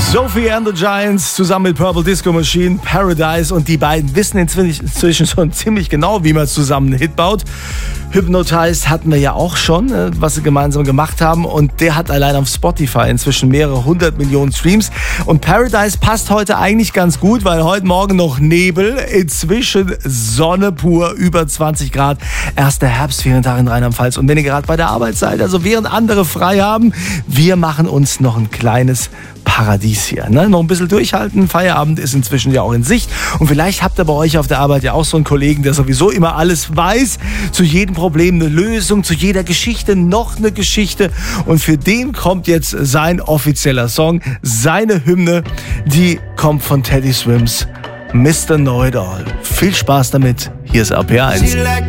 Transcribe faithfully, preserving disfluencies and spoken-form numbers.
Sophie and the Giants zusammen mit Purple Disco Machine, Paradise, und die beiden wissen inzwischen schon ziemlich genau, wie man zusammen einen Hit baut. Hypnotized hatten wir ja auch schon, was sie gemeinsam gemacht haben, und der hat allein auf Spotify inzwischen mehrere hundert Millionen Streams. Und Paradise passt heute eigentlich ganz gut, weil heute Morgen noch Nebel, inzwischen Sonne pur, über zwanzig Grad, erster Herbstferientag in Rheinland-Pfalz. Und wenn ihr gerade bei der Arbeit seid, also während andere frei haben, wir machen uns noch ein kleines Paradies hier. Ne? Noch ein bisschen durchhalten. Feierabend ist inzwischen ja auch in Sicht. Und vielleicht habt ihr bei euch auf der Arbeit ja auch so einen Kollegen, der sowieso immer alles weiß. Zu jedem Problem eine Lösung, zu jeder Geschichte noch eine Geschichte. Und für den kommt jetzt sein offizieller Song, seine Hymne. Die kommt von Teddy Swims, Mister Know It All. Viel Spaß damit. Hier ist R P R eins.